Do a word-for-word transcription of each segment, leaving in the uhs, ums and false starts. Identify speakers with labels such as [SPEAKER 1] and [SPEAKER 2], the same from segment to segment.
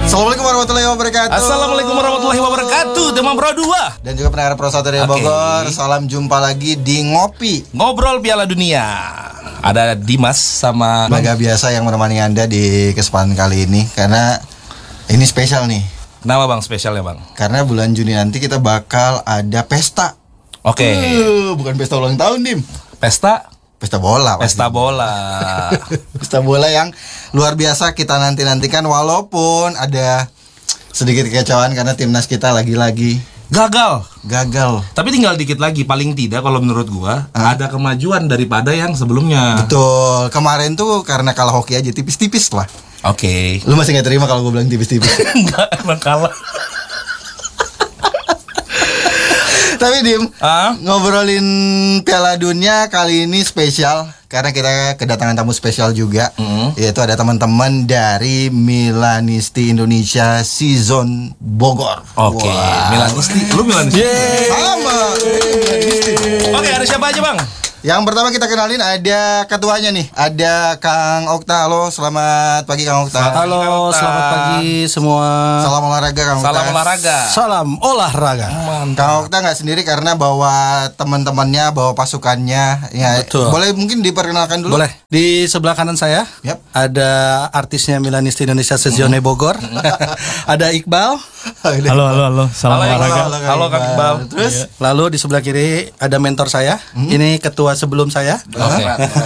[SPEAKER 1] Assalamualaikum warahmatullahi wabarakatuh.
[SPEAKER 2] Assalamualaikum warahmatullahi wabarakatuh. Teman Bro dua
[SPEAKER 1] Dan juga pendengar Pro satu dari
[SPEAKER 2] Oke.
[SPEAKER 1] Bogor. Salam jumpa lagi di Ngopi
[SPEAKER 2] Ngobrol Piala Dunia. Ada Dimas sama
[SPEAKER 1] Laga biasa yang menemani Anda di kesempatan kali ini. Karena ini spesial nih.
[SPEAKER 2] Kenapa bang spesialnya bang?
[SPEAKER 1] Karena bulan Juni nanti kita bakal ada pesta.
[SPEAKER 2] Oke.
[SPEAKER 1] Uh, bukan pesta ulang tahun, Dim.
[SPEAKER 2] Pesta
[SPEAKER 1] Pesta bola.
[SPEAKER 2] Pesta
[SPEAKER 1] pasti.
[SPEAKER 2] bola.
[SPEAKER 1] Pesta bola yang luar biasa kita nanti-nantikan. Walaupun ada sedikit kekecewaan karena timnas kita lagi-lagi
[SPEAKER 2] Gagal.
[SPEAKER 1] gagal.
[SPEAKER 2] Tapi tinggal dikit lagi. Paling tidak kalau menurut gua
[SPEAKER 1] Hah?
[SPEAKER 2] ada kemajuan daripada yang sebelumnya.
[SPEAKER 1] Betul. Kemarin tuh karena kalah hoki aja tipis-tipis lah.
[SPEAKER 2] Oke.
[SPEAKER 1] Lu masih gak terima kalau gue bilang tipis-tipis?
[SPEAKER 2] Enggak, emang kalah.
[SPEAKER 1] Tapi Dim,
[SPEAKER 2] Ah?
[SPEAKER 1] ngobrolin Piala Dunia kali ini spesial karena kita kedatangan tamu spesial juga,
[SPEAKER 2] Mm.
[SPEAKER 1] yaitu ada teman-teman dari Milanisti Indonesia Season Bogor.
[SPEAKER 2] Oke.
[SPEAKER 1] Wah.
[SPEAKER 2] Milanisti. Lu Milanisti.
[SPEAKER 1] Sama. Milanisti.
[SPEAKER 2] Oke, ada siapa aja bang?
[SPEAKER 1] Yang pertama kita kenalin ada ketuanya nih, ada Kang Okta. Halo, selamat pagi Kang Okta.
[SPEAKER 3] Halo, selamat pagi semua.
[SPEAKER 1] Salam olahraga Kang Okta.
[SPEAKER 2] Salam olahraga.
[SPEAKER 3] Salam olahraga.
[SPEAKER 1] Kang Okta nggak sendiri karena bawa teman-temannya, bawa pasukannya. Ya,
[SPEAKER 3] Betul.
[SPEAKER 1] boleh mungkin diperkenalkan dulu.
[SPEAKER 3] Boleh. Di sebelah kanan saya
[SPEAKER 1] Yap.
[SPEAKER 3] ada artisnya Milanisti Indonesia Sezione Bogor. Ada Iqbal.
[SPEAKER 4] Halo, halo, halo. Salam
[SPEAKER 2] Halo,
[SPEAKER 4] olahraga.
[SPEAKER 2] halo, halo, Kang Iqbal.
[SPEAKER 1] Terus
[SPEAKER 3] Lalu di sebelah kiri ada mentor saya. Ini ketua sebelum saya.
[SPEAKER 2] Oke.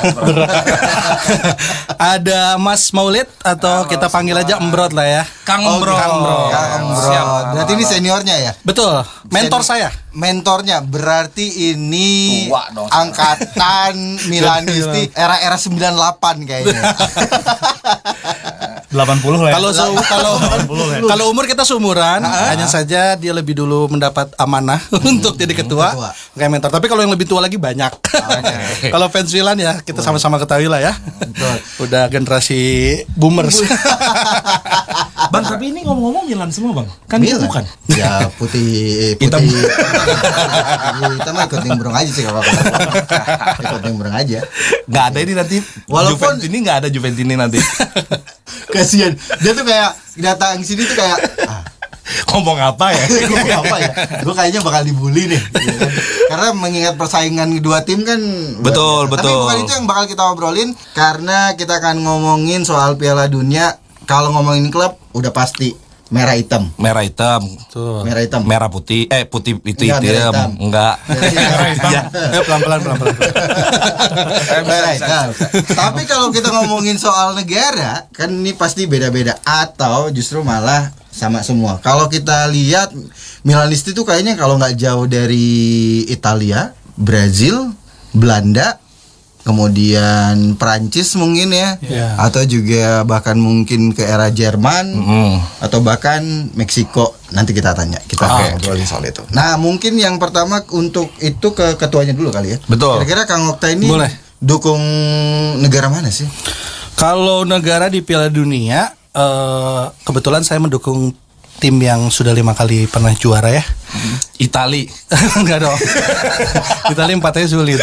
[SPEAKER 3] Ada Mas Maulid atau kita panggil aja Embrot lah ya.
[SPEAKER 2] Kang
[SPEAKER 1] Oh,
[SPEAKER 2] Bro.
[SPEAKER 1] Kang Bro. Kang Bro.
[SPEAKER 2] Siap.
[SPEAKER 1] Berarti ini seniornya ya?
[SPEAKER 3] Betul, mentor
[SPEAKER 1] Senior-
[SPEAKER 3] saya.
[SPEAKER 1] Mentornya berarti ini
[SPEAKER 2] Tua dong.
[SPEAKER 1] angkatan Milanisti era-era sembilan puluh delapan kayaknya.
[SPEAKER 4] delapan puluh lah ya.
[SPEAKER 3] Kalau se- kalau
[SPEAKER 4] delapan puluh ya.
[SPEAKER 3] kalau umur kita seumuran, hanya saja dia lebih dulu mendapat amanah untuk jadi ketua,
[SPEAKER 1] ketua.
[SPEAKER 3] kayak mentor. Tapi kalau yang lebih tua lagi banyak. Kalau fans Milan ya kita sama-sama ketahui lah ya.
[SPEAKER 1] Betul.
[SPEAKER 3] Udah generasi boomers.
[SPEAKER 2] Bang, tapi ini ngomong-ngomong Milan semua bang. Kan itu
[SPEAKER 1] Milan.
[SPEAKER 2] bukan.
[SPEAKER 1] Ya putih
[SPEAKER 2] Hitam.
[SPEAKER 1] putih. Kita mah ikut nimbrung aja sih kalau ikut nimbrung aja.
[SPEAKER 2] Nggak ada ini nanti.
[SPEAKER 1] Walaupun-
[SPEAKER 2] Juventini nggak ada Juventini nanti.
[SPEAKER 1] Kasian. Dia tuh kayak datang sini tuh kayak ah,
[SPEAKER 2] Ngomong apa ya?
[SPEAKER 1] Gue apa ya? Gue kayaknya bakal dibully nih. Gitu kan. Karena mengingat persaingan kedua tim kan.
[SPEAKER 2] Betul,
[SPEAKER 1] Tapi
[SPEAKER 2] betul.
[SPEAKER 1] bukan itu yang bakal kita obrolin. Karena kita akan ngomongin soal Piala Dunia. Kalau ngomongin klub udah pasti merah hitam.
[SPEAKER 2] Merah hitam.
[SPEAKER 3] Tuh.
[SPEAKER 1] Merah hitam.
[SPEAKER 2] Merah putih. Eh putih itu
[SPEAKER 1] Enggak, merah
[SPEAKER 2] hitam.
[SPEAKER 1] hitam.
[SPEAKER 2] Enggak.
[SPEAKER 1] Merah hitam.
[SPEAKER 2] Ya.
[SPEAKER 3] Eh, pelan-pelan pelan-pelan.
[SPEAKER 1] Merah hitam. Tapi kalau kita ngomongin soal negara, kan ini pasti beda-beda atau justru malah sama semua. Kalau kita lihat Milanisti tuh kayaknya kalau nggak jauh dari Italia, Brazil, Belanda, kemudian Prancis mungkin ya,
[SPEAKER 3] Ya.
[SPEAKER 1] atau juga bahkan mungkin ke era Jerman,
[SPEAKER 2] Mm.
[SPEAKER 1] atau bahkan Meksiko. Nanti kita tanya, kita
[SPEAKER 2] Ah,
[SPEAKER 1] ngobrolin soal itu. Nah mungkin yang pertama untuk itu ke ketuanya dulu kali ya.
[SPEAKER 2] Betul.
[SPEAKER 1] Kira-kira Kang Okta ini
[SPEAKER 3] Boleh.
[SPEAKER 1] dukung negara mana sih?
[SPEAKER 3] Kalau negara di Piala Dunia, eh, kebetulan saya mendukung tim yang sudah lima kali pernah juara ya.
[SPEAKER 2] Itali.
[SPEAKER 3] Enggak dong. Italia empatnya sulit.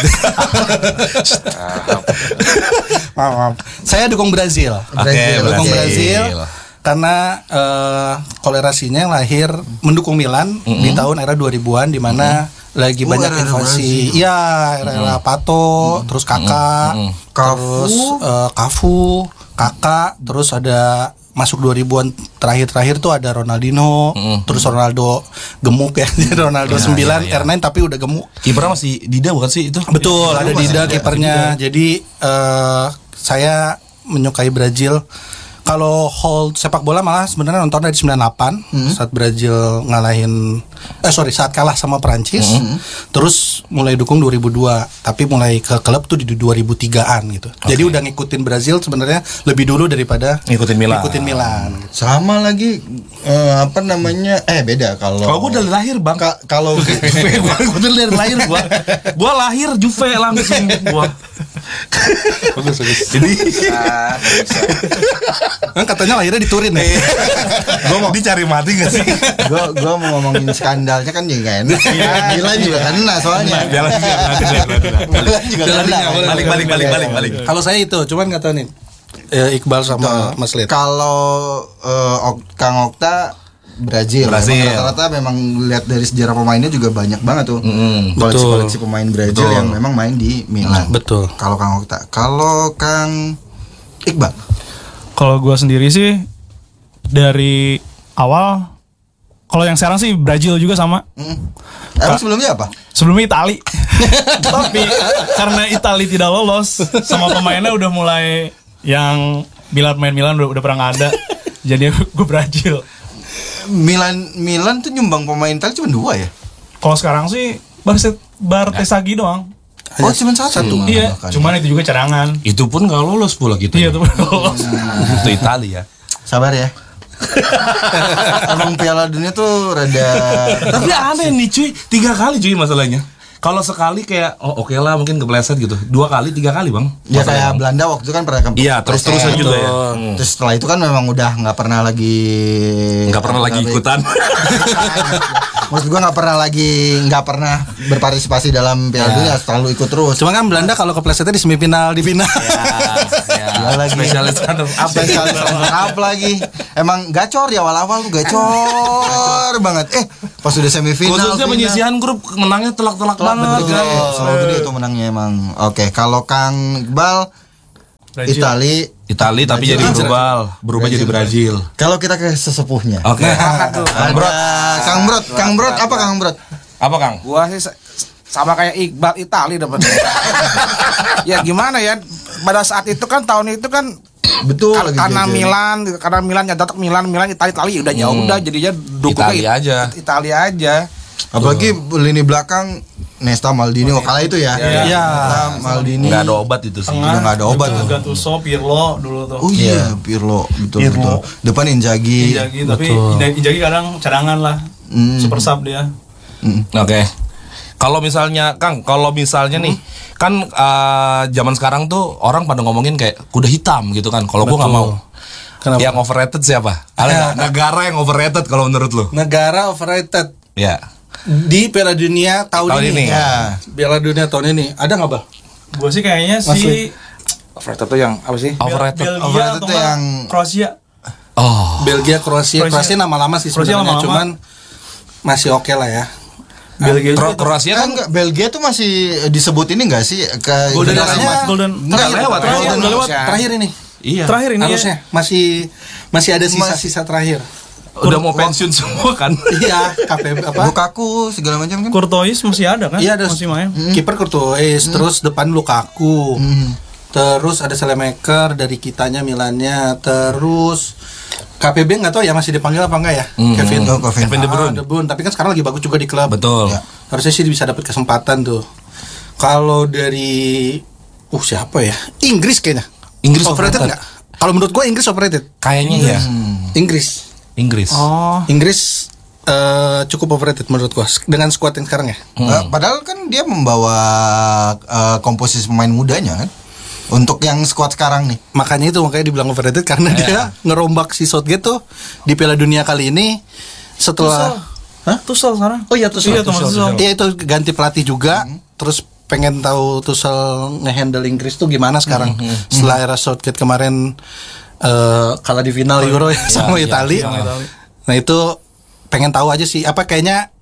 [SPEAKER 3] maaf, maaf. Saya dukung Brazil.
[SPEAKER 1] Brazil,
[SPEAKER 3] Dukung
[SPEAKER 1] oke.
[SPEAKER 3] Brazil karena eh, kolerasinya lahir mendukung Milan di tahun era dua ribuan di mana lagi
[SPEAKER 1] Oh,
[SPEAKER 3] banyak
[SPEAKER 1] era-era
[SPEAKER 3] invasi.
[SPEAKER 1] Brazil.
[SPEAKER 3] Iya, era-era Pato, terus Kakak,
[SPEAKER 1] Cafu.
[SPEAKER 3] terus eh, Cafu, Kakak, terus ada masuk dua ribuan terakhir-terakhir tuh ada Ronaldinho, terus Ronaldo gemuk ya, Ronaldo sembilan
[SPEAKER 2] iya, iya.
[SPEAKER 3] R sembilan tapi udah gemuk.
[SPEAKER 2] Kipernya masih Dida bukan sih itu?
[SPEAKER 3] Betul, ada
[SPEAKER 1] masih
[SPEAKER 3] Dida
[SPEAKER 1] ada,
[SPEAKER 3] kipernya. Jadi eh, saya menyukai Brazil. Kalau hold sepak bola malah sebenarnya nonton dari sembilan puluh delapan saat Brazil ngalahin eh sorry saat kalah sama Prancis. Terus mulai dukung dua ribu dua, tapi mulai ke klub tuh di dua ribu tigaan gitu. Jadi udah ngikutin Brazil sebenarnya lebih dulu daripada
[SPEAKER 2] Ngikutin Milan.
[SPEAKER 3] ngikutin Milan.
[SPEAKER 1] Sama lagi eh, apa namanya? Eh beda kalau.
[SPEAKER 2] Kalau gue dari lahir bang.
[SPEAKER 1] Ka- kalau
[SPEAKER 2] Juve gue, gue dari lahir gue. Gue lahir Juve langsung gue.
[SPEAKER 3] Bagus bagus.
[SPEAKER 2] Jadi
[SPEAKER 3] Kan katanya lahirnya di Turin ya.
[SPEAKER 2] gue mau dicari mati gak sih?
[SPEAKER 1] gue gue mau ngomongin skandalnya kan juga enak. Milan juga kena soalnya.
[SPEAKER 2] Jalan juga.
[SPEAKER 1] Milan juga kena.
[SPEAKER 2] Balik balik balik balik balik.
[SPEAKER 3] Kalau saya itu, cuman nggak tahu nih. eh, Iqbal sama Mas Lid.
[SPEAKER 1] Kalau uh, Ok- Kang Okta Brazil.
[SPEAKER 2] Brazil.
[SPEAKER 1] Memang rata-rata memang lihat dari sejarah pemainnya juga banyak banget tuh.
[SPEAKER 2] Mm,
[SPEAKER 1] Koleksi-koleksi pemain Brazil
[SPEAKER 2] Betul.
[SPEAKER 1] yang memang main di Milan.
[SPEAKER 3] Betul.
[SPEAKER 1] Kalau Kang Okta, kalau Kang Iqbal.
[SPEAKER 4] Kalau gua sendiri sih dari awal, kalau yang sekarang sih Brazil juga sama.
[SPEAKER 1] Hmm. Emang sebelumnya apa?
[SPEAKER 4] Sebelumnya Itali. Tapi karena Itali tidak lolos, sama pemainnya udah mulai yang Milan main Milan udah, udah pernah nggak ada. Jadi gue Brazil.
[SPEAKER 1] Milan Milan tuh nyumbang pemain Itali cuma dua ya?
[SPEAKER 4] Kalau sekarang sih Barset Bartesaghi doang.
[SPEAKER 1] Oh, cuma satu.
[SPEAKER 4] Iya, cuman itu juga cadangan.
[SPEAKER 2] Itu pun nggak lolos pula kita.
[SPEAKER 4] Iya, itu lolos.
[SPEAKER 2] Itu Italia.
[SPEAKER 1] Sabar ya. Emang Piala Dunia tuh rada.
[SPEAKER 2] Tapi aneh nih cuy, tiga kali cuy masalahnya. Kalau sekali kayak oh oke lah mungkin kepleset gitu. Dua kali, tiga kali bang.
[SPEAKER 1] Ya kayak Belanda waktu itu kan pernah ke
[SPEAKER 2] Iya, terus-terusan juga ya. Hmm.
[SPEAKER 1] Terus setelah itu kan memang udah nggak pernah lagi
[SPEAKER 2] Nggak pernah lagi ikutan.
[SPEAKER 1] Maksud gua nggak pernah lagi nggak pernah berpartisipasi dalam Piala Dunia, selalu ikut terus.
[SPEAKER 3] Cuma kan Belanda kalau keplesetnya di semifinal, di final.
[SPEAKER 2] Ya,
[SPEAKER 1] Ya lagi.
[SPEAKER 2] spesialis runner up.
[SPEAKER 1] Spesialis runner up lagi. Emang gacor ya awal-awal tuh gacor banget. Eh pas sudah semifinal.
[SPEAKER 2] Khususnya
[SPEAKER 1] final.
[SPEAKER 2] penyisihan grup menangnya telak-telak banget.
[SPEAKER 1] Betul,
[SPEAKER 2] kan.
[SPEAKER 1] selalu gede itu menangnya emang. Oke, kalau Kang Iqbal
[SPEAKER 4] Brazil.
[SPEAKER 1] Itali.
[SPEAKER 2] Itali tapi
[SPEAKER 1] Brazil.
[SPEAKER 2] jadi berubah, berubah jadi Brazil.
[SPEAKER 1] Kalau kita ke sesepuhnya.
[SPEAKER 2] Oke.
[SPEAKER 1] Kang Brot. Kang Brot, Kang Brot apa Kang Brot?
[SPEAKER 2] Apa Kang?
[SPEAKER 5] Gua sih sa- sama kayak Iqbal Itali dapetnya. Ya gimana ya? Pada saat itu kan tahun itu kan
[SPEAKER 1] Betul
[SPEAKER 5] kar-
[SPEAKER 1] lagi
[SPEAKER 5] karena
[SPEAKER 1] jajan.
[SPEAKER 5] Milan, karena Milan ya cocok Milan, Milan Itali, Itali udah jauh
[SPEAKER 2] Hmm.
[SPEAKER 5] udah jadinya dukungnya
[SPEAKER 2] Itali
[SPEAKER 5] It-
[SPEAKER 2] aja.
[SPEAKER 5] Italia aja.
[SPEAKER 1] Apalagi lini belakang Nesta Maldini oh, kala itu ya.
[SPEAKER 3] Iya.
[SPEAKER 1] Nesta Maldini.
[SPEAKER 2] Nggak ada obat itu sih.
[SPEAKER 1] Udah nggak ada obat tuh.
[SPEAKER 4] Gattuso, Pirlo dulu tuh.
[SPEAKER 1] Oh iya, Pirlo betul
[SPEAKER 4] Pirlo.
[SPEAKER 1] betul. Depan Inzaghi.
[SPEAKER 4] Inzaghi, tapi Inzaghi kadang cadangan lah.
[SPEAKER 1] Hmm.
[SPEAKER 4] Super sub dia.
[SPEAKER 1] Mm.
[SPEAKER 2] Oke. Kalau misalnya Kang, kalau misalnya nih kan eh, zaman sekarang tuh orang pada ngomongin kayak kuda hitam gitu kan. Kalau gua nggak mau.
[SPEAKER 3] Kenapa?
[SPEAKER 2] Yang overrated siapa? Ada nggak? Negara yang overrated kalau menurut lu?
[SPEAKER 3] Negara overrated
[SPEAKER 2] Ya.
[SPEAKER 3] di Piala Dunia tahun,
[SPEAKER 2] Tahun ini.
[SPEAKER 3] ini.
[SPEAKER 1] Ya.
[SPEAKER 3] Piala Dunia tahun ini ada nggak Bal?
[SPEAKER 4] Gue sih kayaknya
[SPEAKER 3] Masih.
[SPEAKER 4] si
[SPEAKER 5] Overrated tuh yang apa sih?
[SPEAKER 2] Overrated.
[SPEAKER 4] Belgia
[SPEAKER 1] Overrated
[SPEAKER 4] atau
[SPEAKER 1] tuh
[SPEAKER 4] nggak
[SPEAKER 1] yang-
[SPEAKER 4] Kroasia.
[SPEAKER 2] Oh.
[SPEAKER 3] Belgia, Kroasia,
[SPEAKER 4] Kroasia.
[SPEAKER 3] Kroasia nama lama sih
[SPEAKER 4] Kroasia
[SPEAKER 3] sebenarnya,
[SPEAKER 4] lama-lama.
[SPEAKER 3] cuman masih oke lah ya.
[SPEAKER 4] Belgia
[SPEAKER 2] Kro-
[SPEAKER 4] juga.
[SPEAKER 2] Kroasia
[SPEAKER 1] Kan
[SPEAKER 2] kan
[SPEAKER 1] enggak, Belgia tuh masih disebut ini enggak sih ke
[SPEAKER 3] Golden
[SPEAKER 1] generasi
[SPEAKER 3] Era-nya
[SPEAKER 1] emas?
[SPEAKER 4] Golden.
[SPEAKER 1] Enggak,
[SPEAKER 2] Udah lewat,
[SPEAKER 1] Golden
[SPEAKER 4] udah
[SPEAKER 1] Era.
[SPEAKER 4] lewat.
[SPEAKER 3] Terakhir ini,
[SPEAKER 2] iya.
[SPEAKER 4] Terakhir ini
[SPEAKER 3] harusnya masih masih ada sisa-sisa terakhir.
[SPEAKER 2] Udah mau pensiun semua kan.
[SPEAKER 3] Iya, K P B apa?
[SPEAKER 1] Lukaku segala macam kan.
[SPEAKER 4] Courtois masih ada kan?
[SPEAKER 3] Iya ada
[SPEAKER 4] masih main.
[SPEAKER 3] kiper Courtois, terus depan Lukaku. Terus ada Selemaker dari kitanya Milannya, terus K P B nggak tahu ya masih dipanggil apa enggak ya?
[SPEAKER 2] Hmm.
[SPEAKER 3] Kevin.
[SPEAKER 1] Oh, Kevin.
[SPEAKER 2] Kevin De Bruyne.
[SPEAKER 3] Ah, De Bruyne. Tapi kan sekarang lagi bagus juga di klub.
[SPEAKER 2] Betul.
[SPEAKER 3] Ya. Harusnya sih bisa dapat kesempatan tuh. Kalau dari uh siapa ya? Inggris kayaknya.
[SPEAKER 2] Inggris
[SPEAKER 3] overrated
[SPEAKER 2] overrated.
[SPEAKER 3] nggak? Kalau menurut gua Inggris overrated.
[SPEAKER 2] Kayaknya ya.
[SPEAKER 3] Inggris.
[SPEAKER 2] Inggris.
[SPEAKER 4] Oh.
[SPEAKER 3] Inggris eh, cukup overrated menurut gua dengan squad yang sekarang ya.
[SPEAKER 1] Eh, padahal kan dia membawa eh, komposisi pemain mudanya kan. Untuk yang squad sekarang nih.
[SPEAKER 3] Makanya itu makanya dibilang overrated karena dia ngerombak si Southgate tuh di Piala Dunia kali ini setelah
[SPEAKER 4] Hah? Tuchel sekarang.
[SPEAKER 3] Oh iya Tuchel.
[SPEAKER 4] Iya, Thomas Tuchel.
[SPEAKER 3] Iya itu ganti pelatih juga. Terus pengen tahu Tuchel ngehandle Inggris tuh gimana sekarang setelah era Southgate kemarin eh, kalah di final Euro ya sama
[SPEAKER 2] iya,
[SPEAKER 3] Italia.
[SPEAKER 2] iya.
[SPEAKER 3] Nah itu pengen tahu aja sih apa kayaknya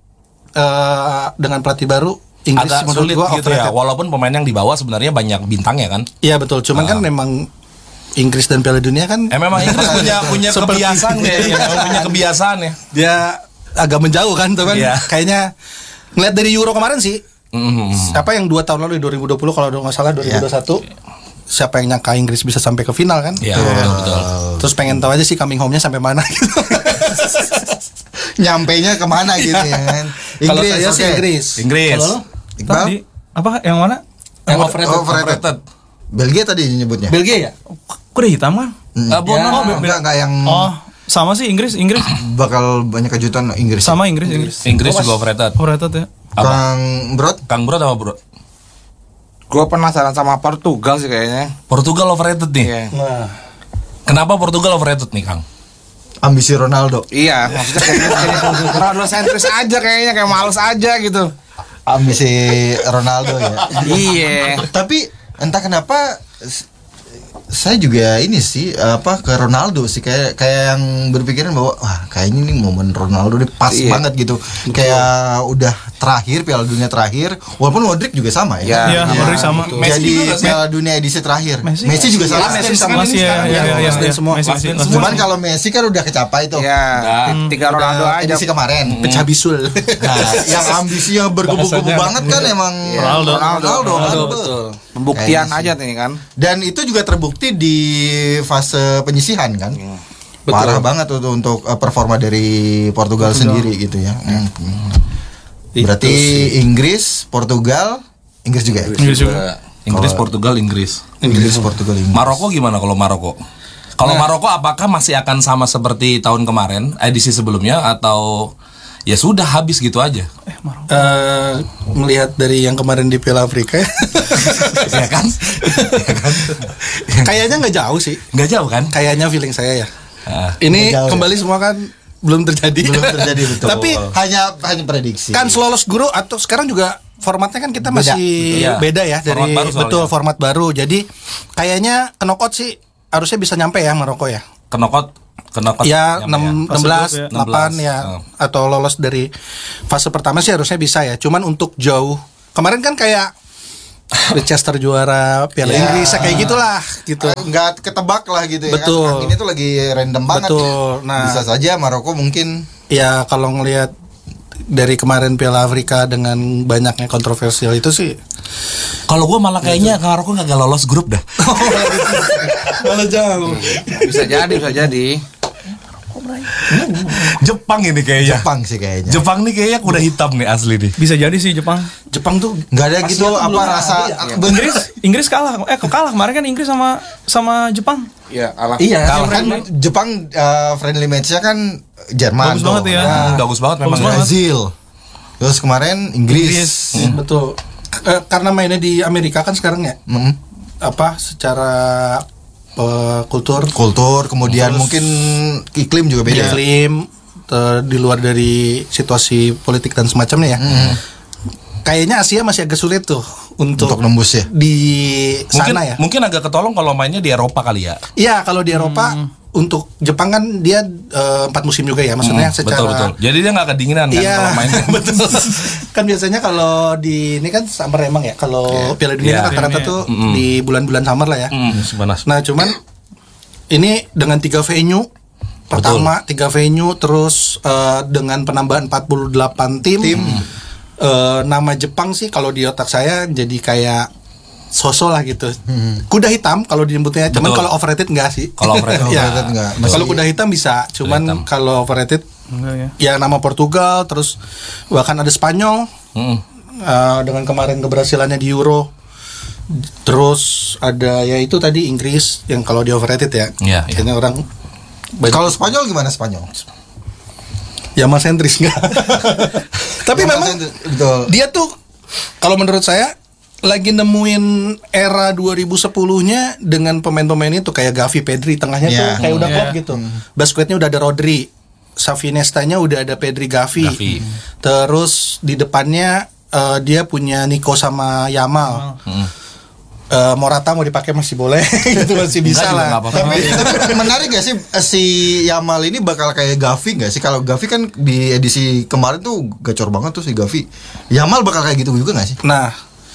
[SPEAKER 3] eh, dengan pelatih baru Inggris
[SPEAKER 2] Agak
[SPEAKER 3] menurut
[SPEAKER 2] sulit
[SPEAKER 3] gua
[SPEAKER 2] gitu ya.
[SPEAKER 3] overrated.
[SPEAKER 2] Walaupun pemain yang dibawa sebenarnya banyak bintangnya kan.
[SPEAKER 3] Iya betul. Cuman kan memang Inggris dan Piala Dunia kan
[SPEAKER 2] Eh memang Inggris punya punya
[SPEAKER 3] Seperti-
[SPEAKER 2] kebiasaan kayaknya, memang punya kebiasaan ya.
[SPEAKER 3] dia agak menjauh kan tuh kan.
[SPEAKER 2] Iya.
[SPEAKER 3] Kayaknya ngeliat dari Euro kemarin sih.
[SPEAKER 2] Mhm.
[SPEAKER 3] Apa yang dua tahun lalu di dua ribu dua puluh kalau nggak salah dua ribu dua puluh satu siapa yang nyangka Inggris bisa sampai ke final kan?
[SPEAKER 2] Iya, betul, betul.
[SPEAKER 3] Terus pengen tahu aja sih coming home-nya sampai mana gitu.
[SPEAKER 1] Nyampainya kemana gitu ya kan.
[SPEAKER 3] Kalau
[SPEAKER 1] Inggris,
[SPEAKER 3] saya sih
[SPEAKER 1] oke.
[SPEAKER 3] Inggris.
[SPEAKER 2] Inggris.
[SPEAKER 3] Kalau lo?
[SPEAKER 1] Iqbal?
[SPEAKER 4] Tadi apa yang mana?
[SPEAKER 3] Yang overrated.
[SPEAKER 1] Overrated. Belgia tadi nyebutnya.
[SPEAKER 3] Belgia ya?
[SPEAKER 4] Kok udah hitam kan?
[SPEAKER 1] Hmm.
[SPEAKER 2] Ah, Bono.
[SPEAKER 3] Ya.
[SPEAKER 1] Oh, enggak enggak yang
[SPEAKER 4] Oh, sama sih Inggris, Inggris.
[SPEAKER 1] bakal banyak kejutan Inggris.
[SPEAKER 4] Sama Inggris, Inggris.
[SPEAKER 2] Inggris juga overrated.
[SPEAKER 4] Overrated ya.
[SPEAKER 2] Apa?
[SPEAKER 1] Kang Brot.
[SPEAKER 2] Kang Bro apa Bro?
[SPEAKER 5] Gue penasaran sama Portugal sih kayaknya.
[SPEAKER 2] Portugal overrated nih.
[SPEAKER 5] Iya.
[SPEAKER 3] Nah,
[SPEAKER 2] Kenapa Portugal overrated nih, Kang?
[SPEAKER 1] Ambisi Ronaldo.
[SPEAKER 5] Iya, maksudnya kayak kayak Ronaldo sentris aja kayaknya kayak males aja gitu.
[SPEAKER 1] Ambisi Ronaldo ya.
[SPEAKER 5] Iya.
[SPEAKER 1] Tapi entah kenapa s- saya juga ini sih apa ke Ronaldo sih kayak kayak yang berpikiran bahwa wah kayaknya ini momen Ronaldo ini pas
[SPEAKER 5] Iya.
[SPEAKER 1] banget gitu. Kayak udah terakhir Piala Dunia terakhir, walaupun Modric juga sama ya.
[SPEAKER 4] Iya, Modric sama.
[SPEAKER 2] Messi
[SPEAKER 1] Jadi
[SPEAKER 2] juga sih.
[SPEAKER 1] Piala Dunia edisi terakhir.
[SPEAKER 4] Messi.
[SPEAKER 1] Messi, juga sama.
[SPEAKER 3] Messi sama
[SPEAKER 4] Masih ya, ya, ya, ya,
[SPEAKER 3] Last dance
[SPEAKER 4] ya.
[SPEAKER 3] semua.
[SPEAKER 4] Messi,
[SPEAKER 2] Last
[SPEAKER 4] Messi,
[SPEAKER 2] dance
[SPEAKER 4] last
[SPEAKER 1] Cuman
[SPEAKER 4] dance.
[SPEAKER 1] kalau Messi kan udah kecapai tuh.
[SPEAKER 5] Ya,
[SPEAKER 2] Nah.
[SPEAKER 5] tiga Ronaldo
[SPEAKER 1] Udah
[SPEAKER 5] aja.
[SPEAKER 1] edisi kemarin.
[SPEAKER 3] Pecah bisul.
[SPEAKER 1] Nah, yang ambisinya bergebu-gebu
[SPEAKER 3] Bahasanya.
[SPEAKER 1] banget kan emang
[SPEAKER 4] Ronaldo.
[SPEAKER 1] Ronaldo,
[SPEAKER 3] Ronaldo,
[SPEAKER 1] kan.
[SPEAKER 3] betul.
[SPEAKER 5] Pembuktian
[SPEAKER 1] Kayaknya
[SPEAKER 5] aja nih kan.
[SPEAKER 1] Dan itu juga terbukti di fase penyisihan kan. Parah banget tuh tuh untuk uh, performa dari Portugal, sendiri gitu ya. Hmm. Berarti Inggris, Portugal, Inggris juga. ya?
[SPEAKER 4] Inggris juga.
[SPEAKER 2] Inggris, Portugal, Inggris.
[SPEAKER 1] Inggris, Portugal, Inggris.
[SPEAKER 2] Maroko gimana kalau Maroko? Kalau Maroko apakah masih akan sama seperti tahun kemarin, edisi sebelumnya atau ya sudah habis gitu aja?
[SPEAKER 3] Eh, melihat dari yang kemarin di Piala Afrika,
[SPEAKER 2] ya kan? Ya kan?
[SPEAKER 3] kayaknya nggak jauh sih.
[SPEAKER 2] Nggak jauh kan?
[SPEAKER 3] Kayaknya feeling saya ya.
[SPEAKER 2] Ah.
[SPEAKER 3] Ini
[SPEAKER 1] Nggak jauh ya?
[SPEAKER 3] kembali semua kan belum terjadi.
[SPEAKER 1] Belum terjadi betul.
[SPEAKER 3] Tapi
[SPEAKER 1] hanya hanya prediksi.
[SPEAKER 3] kan lolos guru atau sekarang juga formatnya kan kita
[SPEAKER 1] Beda,
[SPEAKER 3] masih
[SPEAKER 2] betul.
[SPEAKER 3] beda ya
[SPEAKER 2] Format
[SPEAKER 3] dari
[SPEAKER 2] baru soalnya.
[SPEAKER 3] betul format baru. Jadi kayaknya ke knockout sih harusnya bisa nyampe ya Maroko ya.
[SPEAKER 2] Kenokot, kenokot.
[SPEAKER 3] Ya
[SPEAKER 2] nyampe
[SPEAKER 3] enam
[SPEAKER 4] Fase
[SPEAKER 3] belas,
[SPEAKER 4] grup ya.
[SPEAKER 3] delapan ya
[SPEAKER 2] Oh.
[SPEAKER 3] atau lolos dari fase pertama sih harusnya bisa ya. Cuman untuk jauh kemarin kan kayak Leicester juara Piala
[SPEAKER 1] Ya.
[SPEAKER 3] Inggris kayak gitulah gitu.
[SPEAKER 1] Uh, nggak ketebak lah gitu
[SPEAKER 3] Betul.
[SPEAKER 1] ya kan. Ini tuh lagi random banget.
[SPEAKER 3] Betul. Nah.
[SPEAKER 1] Bisa saja Maroko mungkin
[SPEAKER 3] Ya kalau ngelihat dari kemarin Piala Afrika dengan banyaknya kontroversial itu sih
[SPEAKER 2] Kalau gue malah kayaknya Maroko nggak lolos grup dah.
[SPEAKER 3] malah jauh.
[SPEAKER 5] Bisa jadi, bisa jadi.
[SPEAKER 2] Jepang ini kayaknya.
[SPEAKER 1] Jepang sih kayaknya.
[SPEAKER 2] Jepang nih kayaknya kuda hitam nih asli nih.
[SPEAKER 4] Bisa jadi sih Jepang.
[SPEAKER 3] Jepang tuh
[SPEAKER 1] Nggak ada gitu
[SPEAKER 3] Asia tuh
[SPEAKER 1] apa
[SPEAKER 3] belum
[SPEAKER 1] rasa
[SPEAKER 3] ada ya.
[SPEAKER 1] bener.
[SPEAKER 4] Inggris Inggris kalah. Eh kok kalah kemarin kan Inggris sama sama Jepang.
[SPEAKER 5] Iya, alah.
[SPEAKER 3] Iya,
[SPEAKER 1] Kalau kan Jepang uh, friendly match-nya kan Jerman.
[SPEAKER 4] Bagus
[SPEAKER 1] tuh.
[SPEAKER 4] banget ya.
[SPEAKER 1] Nah,
[SPEAKER 2] Hmm, bagus banget memang.
[SPEAKER 4] Bagus banget.
[SPEAKER 1] Brazil. Terus kemarin Inggris.
[SPEAKER 4] Inggris.
[SPEAKER 3] betul. Eh, karena mainnya di Amerika kan sekarang ya.
[SPEAKER 1] Mm.
[SPEAKER 3] Apa secara eh, kultur,
[SPEAKER 1] Kultur, kemudian
[SPEAKER 3] Terus-
[SPEAKER 1] mungkin iklim juga beda.
[SPEAKER 3] iklim eh, di luar dari situasi politik dan semacamnya ya. Kayaknya Asia masih agak sulit tuh untuk,
[SPEAKER 1] Untuk nembus ya.
[SPEAKER 3] di
[SPEAKER 2] Mungkin
[SPEAKER 3] sana ya.
[SPEAKER 2] mungkin agak ketolong kalau mainnya di Eropa kali ya.
[SPEAKER 3] Iya, kalau di Eropa untuk Jepang kan dia eh, empat musim juga ya, maksudnya
[SPEAKER 2] Hmm,
[SPEAKER 3] secara
[SPEAKER 2] betul betul. Jadi dia nggak kedinginan kan
[SPEAKER 3] Iya,
[SPEAKER 2] kalau mainnya.
[SPEAKER 3] betul. Kan biasanya kalau di ini kan summer emang ya. Kalau Piala Dunia
[SPEAKER 2] Iya.
[SPEAKER 3] kan rata-rata tuh di bulan-bulan summer lah ya.
[SPEAKER 2] Hmm, panas.
[SPEAKER 3] Nah, cuman ini dengan tiga venue pertama tiga venue terus eh, dengan penambahan empat puluh delapan tim,
[SPEAKER 1] Tim.
[SPEAKER 3] eh, nama Jepang sih kalau di otak saya jadi kayak sosok lah gitu. Kuda hitam kalau disebutnya, cuman
[SPEAKER 2] Betul.
[SPEAKER 3] kalau overrated enggak sih.
[SPEAKER 2] Kalau overrated-
[SPEAKER 3] Ya.
[SPEAKER 1] overrated enggak.
[SPEAKER 3] Kalau
[SPEAKER 1] Masih-
[SPEAKER 3] kuda hitam bisa, cuman
[SPEAKER 2] hitam.
[SPEAKER 3] kalau overrated
[SPEAKER 4] Enggak ya.
[SPEAKER 3] ya nama Portugal terus bahkan ada Spanyol
[SPEAKER 2] Hmm.
[SPEAKER 3] eh, dengan kemarin keberhasilannya di Euro. Terus ada ya itu tadi Inggris yang kalau di overrated ya.
[SPEAKER 2] Iya, iya.
[SPEAKER 3] Kayaknya orang banyak
[SPEAKER 1] Kalau Spanyol gimana Spanyol?
[SPEAKER 3] Yamal sentris enggak. Tapi
[SPEAKER 1] Yamal
[SPEAKER 3] memang
[SPEAKER 1] sentris, betul.
[SPEAKER 3] dia tuh kalau menurut saya lagi nemuin era dua ribu sepuluh-nya dengan pemain-pemain itu kayak Gavi, Pedri, tengahnya
[SPEAKER 1] Iya.
[SPEAKER 3] tuh kayak udah
[SPEAKER 4] Iya.
[SPEAKER 3] klop gitu. Basquetnya udah ada Rodri, Xavi Nesta-nya udah ada Pedri, Gavi.
[SPEAKER 2] Gavi.
[SPEAKER 3] Terus di depannya eh, dia punya Nico sama Yamal. Eh, Morata mau dipakai masih boleh, itu masih bisa
[SPEAKER 2] Enggak juga
[SPEAKER 3] lah.
[SPEAKER 2] nggak apa-apa.
[SPEAKER 1] Tapi, tapi menarik gak sih eh, si Yamal ini bakal kayak Gavi gak sih? Kalau Gavi kan di edisi kemarin tuh gacor banget tuh si Gavi. Yamal bakal kayak gitu juga gak sih?
[SPEAKER 3] Nah,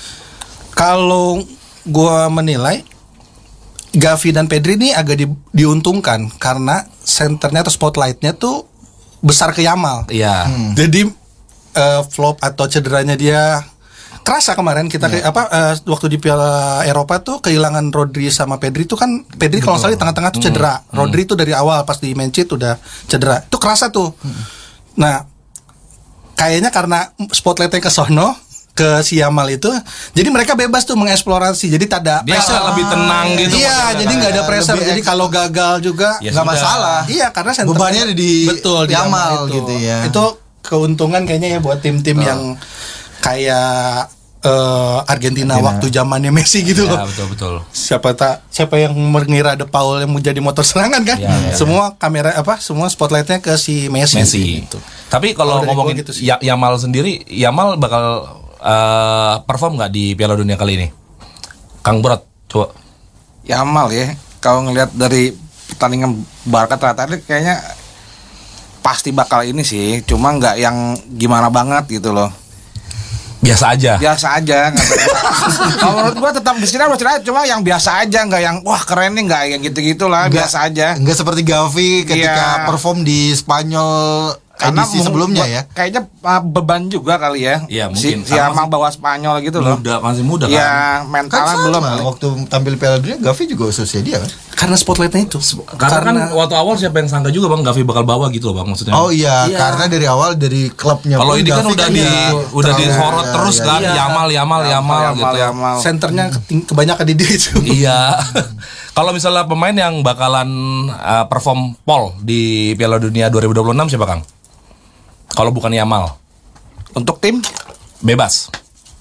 [SPEAKER 3] kalau gua menilai Gavi dan Pedri ini agak di- diuntungkan karena senternya atau spotlightnya tuh besar ke Yamal.
[SPEAKER 2] Iya.
[SPEAKER 3] Jadi eh, flop atau cederanya dia kerasa kemarin kita kayak apa eh, waktu di Piala Eropa tuh kehilangan Rodri sama Pedri tuh kan Pedri kalau nggak salah di tengah-tengah tuh cedera. Rodri tuh dari awal pas di Manchester udah cedera. Itu kerasa tuh. Nah, kayaknya karena spotlightnya ke sono ke si Yamal itu, jadi mereka bebas tuh mengeksplorasi. Jadi tak ada
[SPEAKER 2] Dia
[SPEAKER 3] pressure.
[SPEAKER 2] lebih tenang gitu.
[SPEAKER 3] Iya,
[SPEAKER 2] maksudnya.
[SPEAKER 3] jadi nggak ada
[SPEAKER 1] Lebih
[SPEAKER 3] pressure. Jadi
[SPEAKER 1] eks-
[SPEAKER 3] kalau gagal juga
[SPEAKER 2] Ya
[SPEAKER 1] Nggak
[SPEAKER 2] sudah.
[SPEAKER 1] masalah.
[SPEAKER 3] iya, karena center
[SPEAKER 1] Bebannya di
[SPEAKER 3] betul di
[SPEAKER 1] Yamal
[SPEAKER 3] itu.
[SPEAKER 1] gitu ya.
[SPEAKER 3] Itu keuntungan kayaknya ya buat tim-tim yang kayak eh, Argentina waktu zamannya Messi gitu loh.
[SPEAKER 2] Ya, betul betul.
[SPEAKER 3] Siapa tak siapa yang mengira ada Paul yang mau jadi motor serangan kan?
[SPEAKER 2] Ya, ya,
[SPEAKER 3] semua kamera apa? Semua spotlightnya ke si Messi.
[SPEAKER 2] Messi.
[SPEAKER 3] Gitu.
[SPEAKER 2] Tapi
[SPEAKER 3] Kalau
[SPEAKER 2] kalau
[SPEAKER 3] dari
[SPEAKER 2] ngomongin
[SPEAKER 3] gua gitu sih.
[SPEAKER 2] Ya- Yamal sendiri, Yamal bakal eh, perform nggak di Piala Dunia kali ini? Kang Brot, coba.
[SPEAKER 5] Yamal ya. Kalau ngelihat dari pertandingan Barca terakhir kayaknya pasti bakal ini sih. Cuma nggak yang gimana banget gitu loh.
[SPEAKER 2] Biasa aja.
[SPEAKER 5] Biasa aja. Kalau menurut gua tetap Bersinar Bersinar cuma yang biasa aja, nggak yang wah keren nih, nggak yang gitu-gitu lah,
[SPEAKER 1] Nggak-
[SPEAKER 5] biasa aja.
[SPEAKER 1] Enggak seperti Gavi ketika
[SPEAKER 5] Iya.
[SPEAKER 1] perform di Spanyol
[SPEAKER 5] Karena
[SPEAKER 1] edisi
[SPEAKER 5] mung-
[SPEAKER 1] sebelumnya
[SPEAKER 5] gua-
[SPEAKER 1] ya.
[SPEAKER 5] Kayaknya uh, beban juga kali ya.
[SPEAKER 2] Iya,
[SPEAKER 5] Si,
[SPEAKER 2] mungkin.
[SPEAKER 5] si
[SPEAKER 2] Karena
[SPEAKER 5] Yamal
[SPEAKER 2] masih
[SPEAKER 5] bawa Spanyol gitu loh.
[SPEAKER 2] Muda, masih muda kan.
[SPEAKER 5] Ya
[SPEAKER 1] Kan
[SPEAKER 5] mentalnya
[SPEAKER 1] sama,
[SPEAKER 5] belum kali.
[SPEAKER 1] waktu tampil Piala Dunia Gavi juga usia dia kan.
[SPEAKER 3] Karena spotlightnya itu.
[SPEAKER 2] Karena, kan waktu awal siapa yang sangka juga Bang Gavi bakal bawa gitu loh Bang maksudnya.
[SPEAKER 1] Oh iya,
[SPEAKER 3] Iya.
[SPEAKER 1] karena dari awal dari klubnya
[SPEAKER 2] Kalau
[SPEAKER 1] pun
[SPEAKER 2] ini kan
[SPEAKER 1] Gavi
[SPEAKER 2] udah di
[SPEAKER 1] nggak
[SPEAKER 2] udah
[SPEAKER 1] terlalu-
[SPEAKER 2] disorot
[SPEAKER 1] iya,
[SPEAKER 2] terus
[SPEAKER 1] iya,
[SPEAKER 2] kan,
[SPEAKER 1] iya.
[SPEAKER 2] Yamal Yamal Yamal,
[SPEAKER 5] Yamal,
[SPEAKER 2] gitu.
[SPEAKER 5] Yamal.
[SPEAKER 3] Senternya keting- kebanyakan di dia itu.
[SPEAKER 2] Iya. Kalau misalnya pemain yang bakalan uh, perform pol di Piala Dunia dua ribu dua puluh enam siapa Kang? Kalau bukan Yamal,
[SPEAKER 5] Untuk tim
[SPEAKER 2] bebas.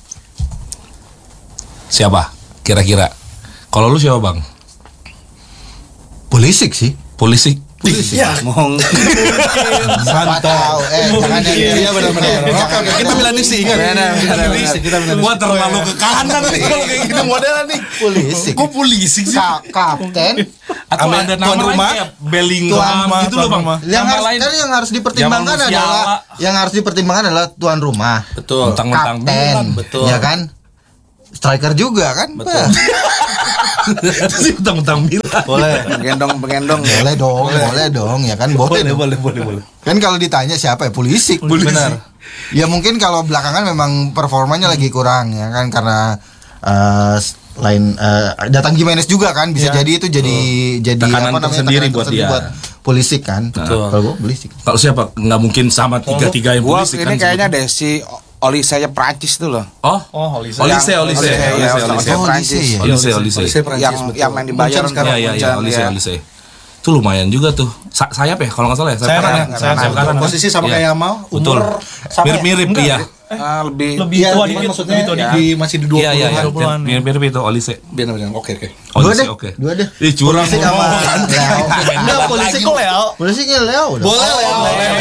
[SPEAKER 2] Siapa? Kira-kira. Kalau lu siapa Bang?
[SPEAKER 1] Pulisic sih.
[SPEAKER 2] Polisi.
[SPEAKER 3] Iya, mong.
[SPEAKER 1] Siapa tahu eh jangan yang
[SPEAKER 3] Iya benar-benar. Oke, oke, kita Milanisti ingat.
[SPEAKER 5] Benar, benar,
[SPEAKER 3] Milanisti, kita Milanisti.
[SPEAKER 2] Gua terlalu ke kanan nih kalau kayak gitu modelan nih.
[SPEAKER 1] Pulisic.
[SPEAKER 2] Kok polisi sih?
[SPEAKER 1] Ka- kapten
[SPEAKER 2] Atau
[SPEAKER 3] Ame-
[SPEAKER 2] ada
[SPEAKER 3] tuan
[SPEAKER 2] nama lain
[SPEAKER 3] rumah?
[SPEAKER 2] kayak Bellingham
[SPEAKER 1] Tuan
[SPEAKER 2] gitu loh Bang.
[SPEAKER 1] yang
[SPEAKER 2] Nama
[SPEAKER 1] harus
[SPEAKER 2] lain.
[SPEAKER 1] kan yang harus dipertimbangkan
[SPEAKER 2] Zaman
[SPEAKER 1] adalah
[SPEAKER 2] Musiala.
[SPEAKER 1] yang harus dipertimbangkan adalah tuan rumah,
[SPEAKER 3] Betul.
[SPEAKER 2] Mentang-mentang
[SPEAKER 1] kapten,
[SPEAKER 2] Milan.
[SPEAKER 3] betul.
[SPEAKER 1] ya kan, striker juga kan,
[SPEAKER 3] Betul.
[SPEAKER 2] Sih mentang-mentang Milan.
[SPEAKER 3] Boleh.
[SPEAKER 5] pengendong pengendong.
[SPEAKER 1] boleh dong, boleh dong, ya kan, boleh, dong.
[SPEAKER 2] boleh, boleh, boleh.
[SPEAKER 1] Kan kalau ditanya siapa ya Pulisic,
[SPEAKER 3] Benar.
[SPEAKER 1] Ya mungkin kalau belakangan memang performanya lagi kurang ya kan karena eh, lain eh, datang Gimenez juga kan bisa
[SPEAKER 3] Ya,
[SPEAKER 1] jadi itu jadi jadi
[SPEAKER 2] Tekanan
[SPEAKER 1] apa namanya
[SPEAKER 2] tersendiri
[SPEAKER 1] tekanan
[SPEAKER 2] buat
[SPEAKER 1] tersendiri
[SPEAKER 2] dia.
[SPEAKER 1] buat Pulisic kan.
[SPEAKER 3] Betul.
[SPEAKER 1] Kalau gua Pulisic.
[SPEAKER 2] Kalau siapa? Nggak mungkin sama tiga-tiga yang
[SPEAKER 5] Gua
[SPEAKER 2] polisi
[SPEAKER 5] ini
[SPEAKER 2] kan.
[SPEAKER 5] kayaknya deh si Olise nya Prancis tuh loh.
[SPEAKER 2] Oh,
[SPEAKER 4] Oh, Olise.
[SPEAKER 2] Olise,
[SPEAKER 5] Yang-
[SPEAKER 2] Olise,
[SPEAKER 5] Olise, ya,
[SPEAKER 2] Olise,
[SPEAKER 5] Olise
[SPEAKER 2] Olise.
[SPEAKER 1] Oh,
[SPEAKER 5] Prancis.
[SPEAKER 1] Olise ya.
[SPEAKER 2] Olise, Olise.
[SPEAKER 3] Olise Prancis,
[SPEAKER 5] Yang
[SPEAKER 3] betul.
[SPEAKER 5] yang main di Bayern
[SPEAKER 3] Munchen sekarang.
[SPEAKER 2] Iya, iya, iya,
[SPEAKER 5] Munchen,
[SPEAKER 2] Olise,
[SPEAKER 5] ya.
[SPEAKER 2] Olise. Itu lumayan juga tuh. Sa- sayap ya kalau nggak salah ya.
[SPEAKER 4] Sayap kanan,
[SPEAKER 2] ya?
[SPEAKER 4] sayap
[SPEAKER 2] Sayap kanan. kan?
[SPEAKER 3] Posisi sama
[SPEAKER 2] Iya.
[SPEAKER 3] kayak Yamal,
[SPEAKER 2] Betul.
[SPEAKER 3] umur sama ya?
[SPEAKER 2] Mirip-mirip
[SPEAKER 4] Enggak,
[SPEAKER 2] iya.
[SPEAKER 5] Ah, lebih
[SPEAKER 4] Lebih
[SPEAKER 3] Iya,
[SPEAKER 4] tua
[SPEAKER 3] dia
[SPEAKER 4] dikit,
[SPEAKER 3] maksudnya
[SPEAKER 4] lebih tua dikit.
[SPEAKER 3] di masih di dua
[SPEAKER 2] Iya, iya, iya.
[SPEAKER 3] puluhan.
[SPEAKER 4] puluhan.
[SPEAKER 2] Mirip-mirip itu Olise.
[SPEAKER 3] Benar-benar. Oke, oke.
[SPEAKER 1] Dua
[SPEAKER 2] Olise,
[SPEAKER 1] deh.
[SPEAKER 2] oke.
[SPEAKER 1] Dua deh.
[SPEAKER 2] Ih, curang
[SPEAKER 1] Pulisic
[SPEAKER 2] ngomong.
[SPEAKER 1] sama Leo. Enggak Pulisic
[SPEAKER 4] Kok Leo?
[SPEAKER 1] Pulisicnya Leo udah.
[SPEAKER 3] Boleh, Leo.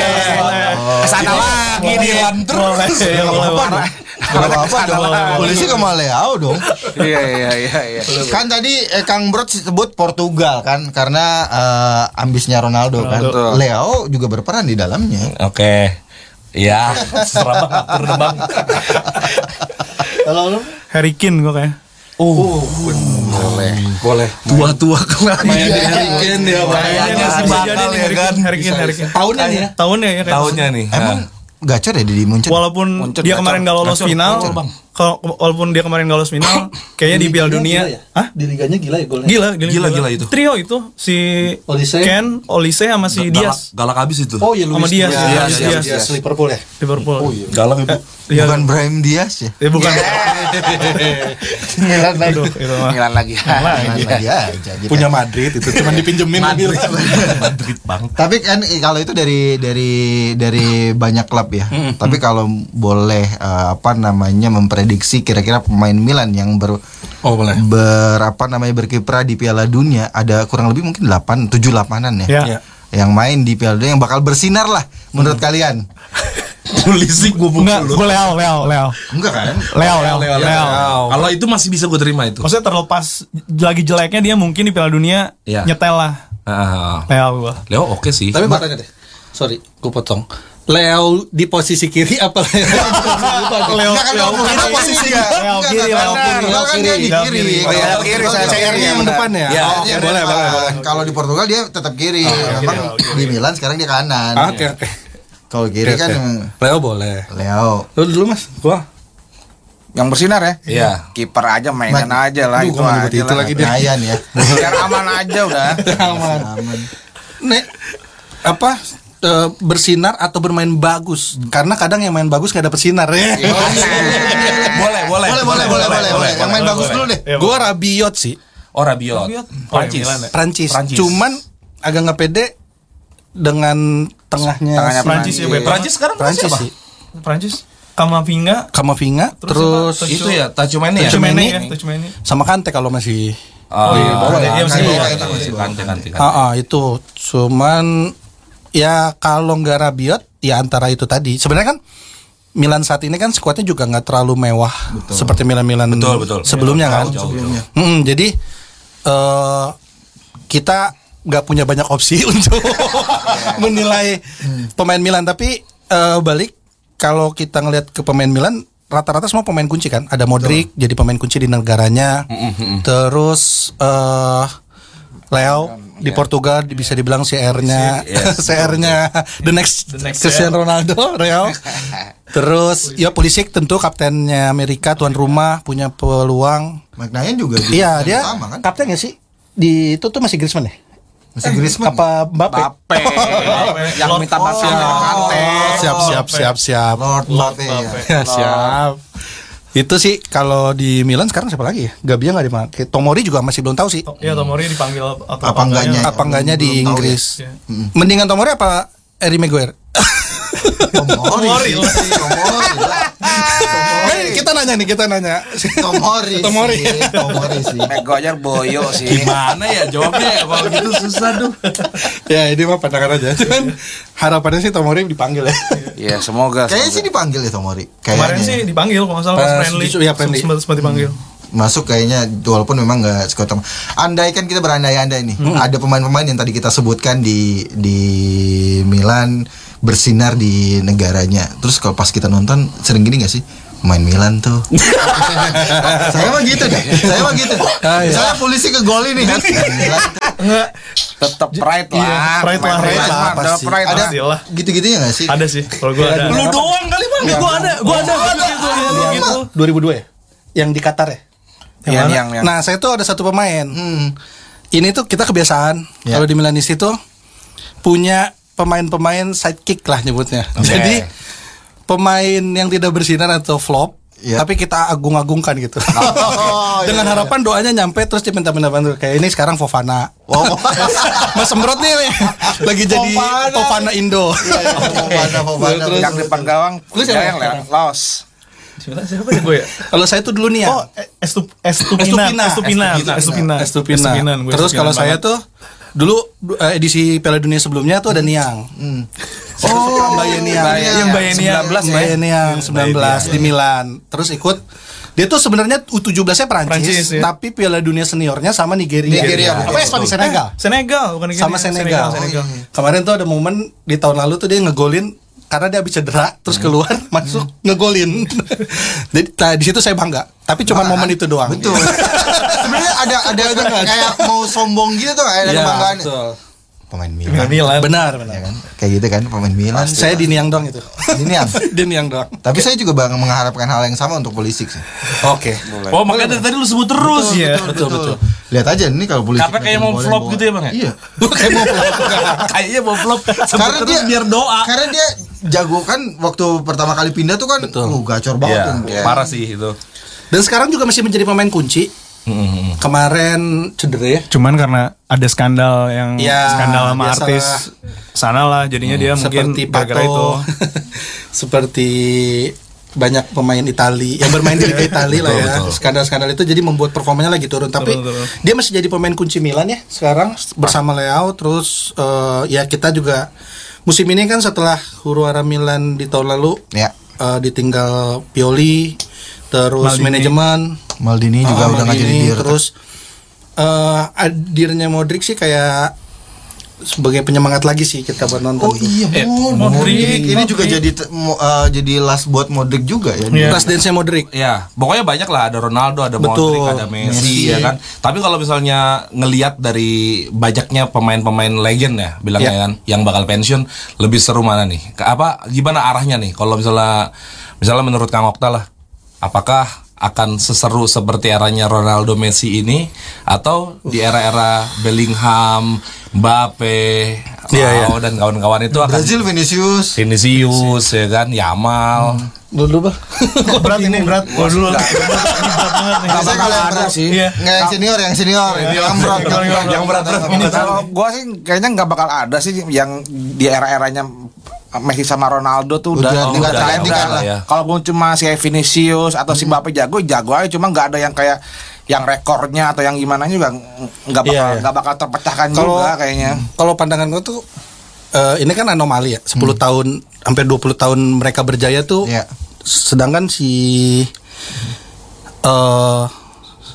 [SPEAKER 5] kesana lagi dia.
[SPEAKER 4] Boleh, boleh, boleh.
[SPEAKER 1] Enggak apa-apa dong. Pulisic sama Leo dong.
[SPEAKER 5] Iya iya iya iya.
[SPEAKER 1] Kan tadi eh, Kang Brot sebut Portugal kan karena eh, ambisnya Ronaldo kan.
[SPEAKER 5] Betul.
[SPEAKER 1] Leo juga berperan di dalamnya.
[SPEAKER 2] Oke. Iya, serem banget atur Bang.
[SPEAKER 3] Kalau lu?
[SPEAKER 4] Harry Kane gue kayak.
[SPEAKER 2] Oh,
[SPEAKER 3] Boleh.
[SPEAKER 2] tua-tua kemarin.
[SPEAKER 3] Main di Harry Kane ya,
[SPEAKER 2] Kayaknya sih
[SPEAKER 4] Bisa
[SPEAKER 2] bakal
[SPEAKER 4] jadi nih
[SPEAKER 2] ya
[SPEAKER 4] Harry
[SPEAKER 2] kan.
[SPEAKER 4] Kane, Harry Kane, Harry Kane.
[SPEAKER 3] Tahunnya nih ya.
[SPEAKER 4] Tahunnya ya kayak.
[SPEAKER 2] Tahunnya nih.
[SPEAKER 1] Emang gacor ya di Munchen?
[SPEAKER 4] Walaupun
[SPEAKER 5] Munchen
[SPEAKER 4] dia
[SPEAKER 5] gacor.
[SPEAKER 4] kemarin gak lolos
[SPEAKER 2] Gacor,
[SPEAKER 4] final,
[SPEAKER 2] gacor, Bang.
[SPEAKER 4] kalau walaupun dia kemarin gak lolos final, kayaknya di Piala Dunia, Hah?
[SPEAKER 3] Di liganya gila ya golnya.
[SPEAKER 4] Gila, gila,
[SPEAKER 2] Gila, gila itu.
[SPEAKER 4] Trio itu si
[SPEAKER 3] Olise.
[SPEAKER 4] Ken, Olise sama si
[SPEAKER 2] Galak,
[SPEAKER 4] Diaz,
[SPEAKER 2] galak habis itu.
[SPEAKER 3] Oh iya,
[SPEAKER 4] Sama
[SPEAKER 3] Luis
[SPEAKER 4] Diaz,
[SPEAKER 3] Diaz.
[SPEAKER 4] Diaz,
[SPEAKER 3] Diaz,
[SPEAKER 4] Diaz.
[SPEAKER 3] Diaz, Liverpool ya.
[SPEAKER 4] Liverpool.
[SPEAKER 3] Oh iya.
[SPEAKER 2] Galak itu.
[SPEAKER 4] Iya.
[SPEAKER 1] Bukan Brahim Diaz ya?
[SPEAKER 4] Eh, bukan.
[SPEAKER 1] Milan lagi.
[SPEAKER 4] Aduh, itu mah.
[SPEAKER 5] Milan lagi.
[SPEAKER 1] Milan lagi aja gitu.
[SPEAKER 3] Punya Madrid itu cuma dipinjemin
[SPEAKER 2] Madrid,
[SPEAKER 3] Milan.
[SPEAKER 2] Madrid Bang.
[SPEAKER 1] Tapi kan eh, kalau itu dari dari dari banyak klub ya. Tapi kalau boleh eh, apa namanya memprediksi kira-kira pemain Milan yang ber
[SPEAKER 3] Oh boleh.
[SPEAKER 1] berapa namanya berkiprah di Piala Dunia ada kurang lebih mungkin delapan tujuh delapanan ya.
[SPEAKER 4] Ya.
[SPEAKER 3] Ya.
[SPEAKER 1] Yang main di Piala Dunia yang bakal bersinar lah menurut kalian.
[SPEAKER 2] Polisi gue
[SPEAKER 4] Enggak, gue Leo, Leo, Leo.
[SPEAKER 1] Enggak kan?
[SPEAKER 4] Leo, Leo, Leo.
[SPEAKER 2] Kalau itu masih bisa gue terima itu.
[SPEAKER 4] Maksudnya terlepas lagi jeleknya dia mungkin di Piala Dunia
[SPEAKER 2] Iya.
[SPEAKER 4] nyetel lah.
[SPEAKER 2] Ah,
[SPEAKER 4] Leo gue.
[SPEAKER 2] Leo oke sih.
[SPEAKER 3] Tapi gue tanya deh. Sorry, gue potong. Leo di posisi kiri apa Leo?
[SPEAKER 4] Leo,
[SPEAKER 1] Enggak kan
[SPEAKER 4] Leo,
[SPEAKER 1] kalau
[SPEAKER 4] Leo,
[SPEAKER 1] posisi
[SPEAKER 4] Leo,
[SPEAKER 1] dia.
[SPEAKER 4] Leo
[SPEAKER 1] Enggak,
[SPEAKER 4] kiri,
[SPEAKER 1] enggak,
[SPEAKER 4] Leo
[SPEAKER 1] enggak,
[SPEAKER 4] kiri,
[SPEAKER 1] Portugal kan dia di
[SPEAKER 4] Leo
[SPEAKER 1] kiri.
[SPEAKER 4] kiri.
[SPEAKER 5] Oh, Leo kiri, saya
[SPEAKER 3] C R-nya yang depan ya?
[SPEAKER 2] Ya,
[SPEAKER 3] Oh,
[SPEAKER 1] Dia
[SPEAKER 3] oke, boleh,
[SPEAKER 1] depan.
[SPEAKER 3] boleh, boleh.
[SPEAKER 1] Kalau di Portugal dia tetap kiri. Memang di Milan sekarang dia kanan.
[SPEAKER 3] Ah, Oke, oke.
[SPEAKER 1] Kalau kiri
[SPEAKER 3] Oke,
[SPEAKER 1] kan
[SPEAKER 3] oke.
[SPEAKER 1] emang
[SPEAKER 3] Leo boleh.
[SPEAKER 1] Leo.
[SPEAKER 3] Lu dulu Mas, gua.
[SPEAKER 5] Yang bersinar ya?
[SPEAKER 2] Iya.
[SPEAKER 5] Kiper aja mainan
[SPEAKER 1] Ma-
[SPEAKER 5] aja lah
[SPEAKER 3] Aduh,
[SPEAKER 5] itu
[SPEAKER 3] gua mau
[SPEAKER 5] aja
[SPEAKER 3] nyebut itu
[SPEAKER 5] lah.
[SPEAKER 3] lagi deh.
[SPEAKER 1] Ryan ya.
[SPEAKER 5] Biar aman aja udah.
[SPEAKER 3] Aman.
[SPEAKER 1] Aman.
[SPEAKER 3] Nek apa eh, bersinar atau bermain bagus? Karena kadang yang main bagus nggak dapet sinar ya.
[SPEAKER 2] boleh, boleh,
[SPEAKER 1] Boleh, boleh, boleh, boleh, boleh. Yang main bagus dulu deh.
[SPEAKER 3] Gua Rabiot sih,
[SPEAKER 2] Oh, Rabiot.
[SPEAKER 4] Rabiot.
[SPEAKER 2] Prancis.
[SPEAKER 4] Oh, Milan ya?
[SPEAKER 3] Prancis.
[SPEAKER 2] Prancis.
[SPEAKER 3] Cuman agak nggak pede dengan tengahnya.
[SPEAKER 5] Tengahnya
[SPEAKER 3] si-
[SPEAKER 4] Prancis ya, Beb.
[SPEAKER 2] Prancis sekarang
[SPEAKER 3] Prancis
[SPEAKER 2] siapa?
[SPEAKER 3] sih.
[SPEAKER 4] Prancis. Kamavinga.
[SPEAKER 3] Kamavinga,
[SPEAKER 4] Terus
[SPEAKER 3] terus,
[SPEAKER 4] siapa?
[SPEAKER 2] Itu ya, Tachumene ya.
[SPEAKER 4] Tchouaméni ya,
[SPEAKER 3] Tchouaméni.
[SPEAKER 4] Tchouaméni.
[SPEAKER 3] sama Kante kalau masih.
[SPEAKER 2] Oh, iya,
[SPEAKER 4] bawah ya, iya, masih
[SPEAKER 2] Kante,
[SPEAKER 4] bawah.
[SPEAKER 2] Kante, Kante, Kante, Kante.
[SPEAKER 3] Ah, ah, itu cuman ya kalau nggak Rabiot ya antara itu tadi. Sebenarnya kan Milan saat ini kan skuadnya juga nggak terlalu mewah seperti Milan-Milan
[SPEAKER 2] Betul, betul.
[SPEAKER 3] sebelumnya
[SPEAKER 2] Iya,
[SPEAKER 3] kan.
[SPEAKER 2] jauh, jauh, jauh.
[SPEAKER 3] Mm, jadi eh kita nggak punya banyak opsi untuk menilai pemain Milan, tapi eh, balik kalau kita ngelihat ke pemain Milan rata-rata semua pemain kunci kan. Ada Modric jadi pemain kunci di negaranya. Terus eh Leo di Portugal bisa dibilang C R-nya C R-nya the next,
[SPEAKER 4] The next
[SPEAKER 3] Cristiano Ronaldo, Real. Terus ya Pulisic tentu kaptennya Amerika, tuan rumah, punya peluang.
[SPEAKER 1] Magnayan juga di
[SPEAKER 3] Iya, dia
[SPEAKER 1] sama kan?
[SPEAKER 3] kapten nggak sih? Di itu tuh masih Griezmann ya?
[SPEAKER 1] Masih Griezmann.
[SPEAKER 3] Apa Mbappe?
[SPEAKER 5] Bape yang minta bantuan dari Kante.
[SPEAKER 3] Siap, siap, siap, siap.
[SPEAKER 1] Lord Mbappe ya.
[SPEAKER 3] Ya, siap. Itu sih kalau di Milan sekarang siapa lagi ya? Gabia nggak dipakai. Tomori juga masih belum tahu sih.
[SPEAKER 4] Iya, Tomori dipanggil atau
[SPEAKER 1] Apa enggaknya?
[SPEAKER 3] Apa enggaknya di
[SPEAKER 1] Belum tahu
[SPEAKER 3] Inggris?
[SPEAKER 4] ya.
[SPEAKER 3] Mendingan Tomori apa Harry Maguire?
[SPEAKER 1] Tomori.
[SPEAKER 4] Tomori.
[SPEAKER 1] Tomori lah.
[SPEAKER 3] Eh, kita nanya nih, kita nanya.
[SPEAKER 1] Tomori.
[SPEAKER 3] Tomori.
[SPEAKER 1] sih, Tomori sih.
[SPEAKER 5] Maguire boyo sih.
[SPEAKER 2] Gimana ya jawabnya ya kalau gitu susah tuh.
[SPEAKER 3] Ya ini mah pandangan aja. Cuman harapannya sih Tomori dipanggil ya.
[SPEAKER 5] Iya, semoga.
[SPEAKER 1] Kayaknya sih
[SPEAKER 5] semoga.
[SPEAKER 1] dipanggil ya Tomori.
[SPEAKER 4] Kemarin
[SPEAKER 1] Kayaknya.
[SPEAKER 4] sih dipanggil kalau nggak salah pas
[SPEAKER 3] Pas
[SPEAKER 4] friendly.
[SPEAKER 3] di- iya, friendly.
[SPEAKER 4] Sempat sempat dipanggil.
[SPEAKER 1] Masuk kayaknya walaupun memang nggak sekuat Tom. Andai kan kita berandai-andai nih, ada pemain-pemain yang tadi kita sebutkan di di Milan bersinar di negaranya. Terus kalau pas kita nonton sering gini nggak sih? Main Milan tuh. Saya mah gitu deh. Saya mah gitu.
[SPEAKER 3] Ah, iya.
[SPEAKER 1] Saya polisi ke gol ini kan. Milan tuh.
[SPEAKER 5] Tetap pride lah.
[SPEAKER 4] Iya, pride lah,
[SPEAKER 5] Pemain
[SPEAKER 4] pride
[SPEAKER 5] Milan
[SPEAKER 3] lah,
[SPEAKER 5] mah,
[SPEAKER 3] pasti.
[SPEAKER 5] pride
[SPEAKER 1] Ada
[SPEAKER 5] lah.
[SPEAKER 4] Pastilah.
[SPEAKER 1] gitu-gitunya nggak sih?
[SPEAKER 4] Ada sih, kalau gue ada.
[SPEAKER 2] Lu doang kali bang.
[SPEAKER 4] Gue ada, gue ada.
[SPEAKER 3] Yang
[SPEAKER 4] Gitu.
[SPEAKER 3] dua ribu dua ya? Yang di Qatar ya?
[SPEAKER 5] Iya, yang yang.
[SPEAKER 3] Nah, saya tuh ada satu pemain.
[SPEAKER 1] Hmm.
[SPEAKER 3] Ini tuh kita kebiasaan
[SPEAKER 1] Ya.
[SPEAKER 3] kalau di Milanis itu punya pemain-pemain sidekick lah nyebutnya. Jadi pemain yang tidak bersinar atau flop,
[SPEAKER 1] Ya.
[SPEAKER 3] tapi kita agung-agungkan gitu.
[SPEAKER 1] Oh,
[SPEAKER 3] Dengan
[SPEAKER 1] iya.
[SPEAKER 3] harapan doanya nyampe terus dia minta-minta bantu. Kayak ini sekarang Fofana.
[SPEAKER 1] Oh.
[SPEAKER 3] Mas Sembrot nih, nih lagi jadi
[SPEAKER 1] Fofana.
[SPEAKER 3] Fofana Indo.
[SPEAKER 1] Fofana, Fofana.
[SPEAKER 3] Terus-
[SPEAKER 5] yang depan gawang.
[SPEAKER 3] Lu siapa?
[SPEAKER 5] Yang le- los.
[SPEAKER 4] Siapa siapa ya gue ya?
[SPEAKER 3] Kalau saya tuh dulu nih ya.
[SPEAKER 4] Oh, Estup Estupinan,
[SPEAKER 3] Estupina.
[SPEAKER 4] Estupinan, Estupinan,
[SPEAKER 3] Estupina.
[SPEAKER 4] Estupinan, gue
[SPEAKER 3] Terus
[SPEAKER 4] Estupinan
[SPEAKER 3] kalau saya
[SPEAKER 4] banget.
[SPEAKER 3] tuh dulu du- eh, edisi Piala Dunia sebelumnya tuh ada Niang. Oh, Mbaye Niang.
[SPEAKER 4] Yang Mbaye Niang.
[SPEAKER 5] sembilan belas ya.
[SPEAKER 3] Mbaye Niang sembilan belas di Milan. Terus ikut dia tuh sebenarnya U tujuh belas-nya Prancis,
[SPEAKER 4] Prancis, ya.
[SPEAKER 3] tapi Piala Dunia seniornya sama Nigeria.
[SPEAKER 1] Nigeria,
[SPEAKER 3] Apa ya,
[SPEAKER 1] betul.
[SPEAKER 3] Senegal.
[SPEAKER 4] Senegal, bukan Nigeria.
[SPEAKER 3] Sama Senegal.
[SPEAKER 4] Senegal.
[SPEAKER 3] Kemarin tuh ada momen di tahun lalu tuh dia ngegolin karena dia habis cedera terus keluar masuk ngegolin. Jadi nah, di situ saya bangga. Tapi cuma momen itu doang.
[SPEAKER 1] Betul. Sebenarnya ada ada kayak mau sombong gitu tuh kayak ada
[SPEAKER 3] Iya,
[SPEAKER 1] kebanggaan.
[SPEAKER 3] betul.
[SPEAKER 1] Pemain Milan.
[SPEAKER 4] Milan.
[SPEAKER 3] Benar,
[SPEAKER 1] Ya
[SPEAKER 3] benar.
[SPEAKER 1] kan? Kayak gitu kan pemain Milan.
[SPEAKER 3] Saya di Niang doang itu.
[SPEAKER 1] Ini yang.
[SPEAKER 3] Di Niang doang.
[SPEAKER 1] Tapi saya juga bang mengharapkan hal yang sama untuk Pulisic sih.
[SPEAKER 3] Oke.
[SPEAKER 2] Oh makanya dari tadi lu sebut terus ya.
[SPEAKER 3] Betul, betul.
[SPEAKER 1] Lihat aja ini kalau Pulisic.
[SPEAKER 2] Karena kayak
[SPEAKER 1] nanti
[SPEAKER 2] mau
[SPEAKER 1] boleh
[SPEAKER 2] flop
[SPEAKER 1] bawa-
[SPEAKER 2] gitu ya, Bang, ya?
[SPEAKER 1] Iya.
[SPEAKER 3] Kayak mau pulang.
[SPEAKER 2] Kayaknya mau flop.
[SPEAKER 1] Karena dia
[SPEAKER 2] biar doa.
[SPEAKER 1] Karena dia jago kan waktu pertama kali pindah tuh kan
[SPEAKER 3] Betul.
[SPEAKER 1] uh, gacor banget kan.
[SPEAKER 2] Iya, parah sih itu.
[SPEAKER 3] Dan sekarang juga masih menjadi pemain kunci. Kemarin cedera ya.
[SPEAKER 4] Cuman karena ada skandal yang
[SPEAKER 3] Ya,
[SPEAKER 4] skandal sama
[SPEAKER 3] biasalah.
[SPEAKER 4] artis sana lah, jadinya dia mungkin
[SPEAKER 3] Seperti
[SPEAKER 4] gara-gara itu.
[SPEAKER 3] Pato. Seperti banyak pemain Itali yang bermain di Liga Itali lah ya. Skandal-skandal itu jadi membuat performanya lagi turun. Tapi
[SPEAKER 4] Betul, betul.
[SPEAKER 3] dia masih jadi pemain kunci Milan ya sekarang bersama Leao. Terus eh, ya kita juga musim ini kan setelah huru-hara Milan di tahun lalu
[SPEAKER 1] Ya.
[SPEAKER 3] eh, ditinggal Pioli, terus
[SPEAKER 4] Maldini.
[SPEAKER 3] manajemen
[SPEAKER 1] Maldini juga
[SPEAKER 3] Ah,
[SPEAKER 1] udah nggak jadi
[SPEAKER 3] Maldini,
[SPEAKER 1] dir.
[SPEAKER 3] terus eh hadirnya Modric sih kayak sebagai penyemangat lagi sih kita buat nonton.
[SPEAKER 1] Oh iya,
[SPEAKER 2] Eh,
[SPEAKER 1] Modric.
[SPEAKER 2] Modric.
[SPEAKER 1] Ini juga jadi te- mo- eh, jadi last buat Modric juga ya.
[SPEAKER 4] Iya.
[SPEAKER 3] Last dance-nya Modric.
[SPEAKER 2] Ya, pokoknya banyak lah, ada Ronaldo, ada
[SPEAKER 3] Betul.
[SPEAKER 2] Modric, ada Messi,
[SPEAKER 1] Messi.
[SPEAKER 2] ya kan. Tapi kalau misalnya ngelihat dari banyaknya pemain-pemain legend ya, bilangnya
[SPEAKER 3] Ya.
[SPEAKER 2] kan, yang bakal pensiun, lebih seru mana nih? Ke apa? Gimana arahnya nih? Kalau misalnya, misalnya menurut Kang Okta lah, apakah akan seseru seperti eranya Ronaldo, Messi ini, atau di era-era Bellingham, Mbappe,
[SPEAKER 3] Iya,
[SPEAKER 2] Raul, dan kawan-kawan itu akan
[SPEAKER 1] Brazil Vinicius.
[SPEAKER 2] Vinicius, ya kan, Yamal.
[SPEAKER 3] Dulu bah.
[SPEAKER 4] Berat ini, berat. Gua dulu. Ini berat banget nih.
[SPEAKER 5] Nggak bakal
[SPEAKER 1] yang
[SPEAKER 5] ada
[SPEAKER 1] berat.
[SPEAKER 5] sih.
[SPEAKER 4] Iya.
[SPEAKER 1] Nggak yang senior, yang senior. Yang berat, yang berat,
[SPEAKER 5] Ini kalau gua sih kayaknya nggak bakal ada sih yang di era-eranya Messi sama Ronaldo tuh udah
[SPEAKER 1] Udah,
[SPEAKER 5] tinggal
[SPEAKER 2] udah,
[SPEAKER 5] cair
[SPEAKER 2] udah
[SPEAKER 5] lah.
[SPEAKER 2] lah ya.
[SPEAKER 5] Kalau pun cuma si Vinicius atau si Mbappe jago, jago aja, cuma nggak ada yang kayak yang rekornya atau yang gimana juga nggak bakal
[SPEAKER 3] Iya, iya.
[SPEAKER 5] nggak bakal terpecahkan
[SPEAKER 3] Kalau-
[SPEAKER 5] juga kayaknya.
[SPEAKER 3] Kalau pandangan gue tuh eh, ini kan anomali ya. sepuluh tahun hampir dua puluh tahun mereka berjaya tuh.
[SPEAKER 1] Iya.
[SPEAKER 3] Sedangkan si eh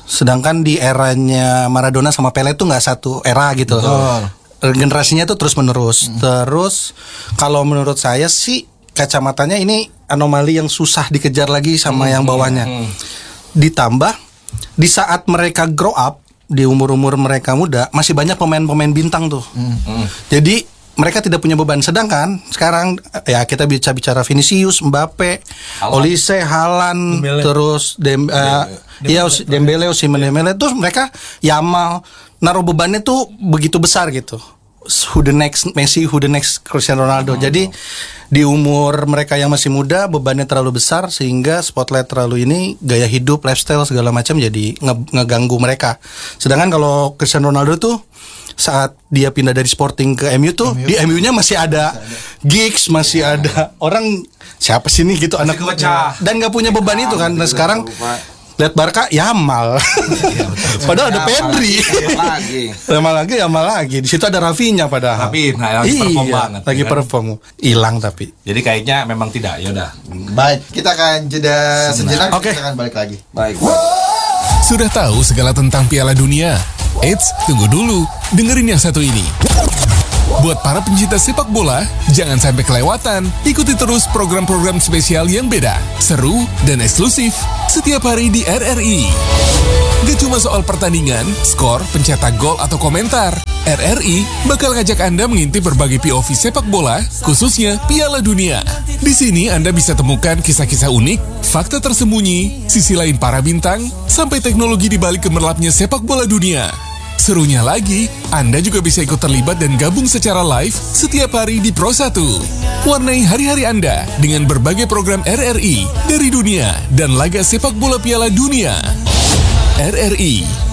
[SPEAKER 3] Sedangkan di eranya Maradona sama Pele tuh nggak satu era gitu. Generasinya tuh terus menerus. Hmm. Terus kalau menurut saya sih kacamatanya ini anomali yang susah dikejar lagi sama hmm. yang bawahnya. Hmm. Ditambah di saat mereka grow up di umur-umur mereka muda masih banyak pemain-pemain bintang tuh. Hmm. Jadi mereka tidak punya beban. Sedangkan sekarang ya kita bicara bicara Vinicius, Mbappe, Olise, Haaland, Dembele. terus Dem, uh, Dembele, ya Dembele, Osimhen, Dembele, terus mereka Yamal naruh bebannya tuh begitu besar gitu. Who the next Messi, who the next Cristiano Ronaldo. Oh, Jadi di umur mereka yang masih muda bebannya terlalu besar sehingga spotlight terlalu ini gaya hidup, lifestyle segala macam jadi nge- ngeganggu mereka. Sedangkan kalau Cristiano Ronaldo tuh saat dia pindah dari Sporting ke M U tuh M U. Di M U-nya masih ada gigs, masih ya. ada orang siapa sih nih gitu masih anak kepecah. Dan nggak punya beban ya, itu kan. Nah sekarang lihat Barca Yamal, ya, padahal ada Pedri, Yamal lagi, Yamal lagi. Di situ ada Rafinha padahal.
[SPEAKER 2] Tapi nah, lagi perform
[SPEAKER 3] iya,
[SPEAKER 2] banget.
[SPEAKER 3] Lagi kan? perform, hilang tapi.
[SPEAKER 2] Jadi kayaknya memang tidak. Ya udah.
[SPEAKER 1] Baik, kita akan jeda sejenak.
[SPEAKER 3] Oke.
[SPEAKER 1] Kita akan balik lagi.
[SPEAKER 5] Baik.
[SPEAKER 6] Sudah tahu segala tentang Piala Dunia? Eits, tunggu dulu. Dengerin yang satu ini. Buat para pencinta sepak bola, jangan sampai kelewatan. Ikuti terus program-program spesial yang beda, seru, dan eksklusif setiap hari di R R I. Gak cuma soal pertandingan, skor, pencetak gol, atau komentar. R R I bakal ngajak Anda mengintip berbagai P O V sepak bola, khususnya Piala Dunia. Di sini Anda bisa temukan kisah-kisah unik, fakta tersembunyi, sisi lain para bintang, sampai teknologi di balik gemerlapnya sepak bola dunia. Serunya lagi, Anda juga bisa ikut terlibat dan gabung secara live setiap hari di Pro satu. Warnai hari-hari Anda dengan berbagai program R R I dari dunia dan laga sepak bola Piala Dunia. R R I